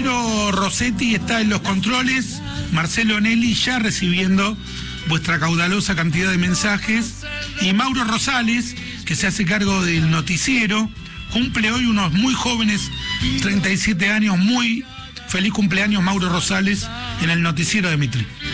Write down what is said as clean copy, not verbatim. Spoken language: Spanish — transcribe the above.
Marcelo Rossetti está en los controles, Marcelo Nelly ya recibiendo vuestra caudalosa cantidad de mensajes, y Mauro Rosales, que se hace cargo del noticiero, cumple hoy unos muy jóvenes 37 años, muy feliz cumpleaños Mauro Rosales en el noticiero de Mitre.